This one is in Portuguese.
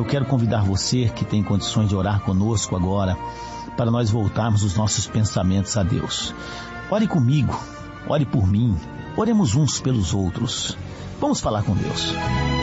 eu quero convidar você que tem condições de orar conosco agora, para nós voltarmos os nossos pensamentos a Deus. Ore comigo, ore por mim, oremos uns pelos outros. Vamos falar com Deus.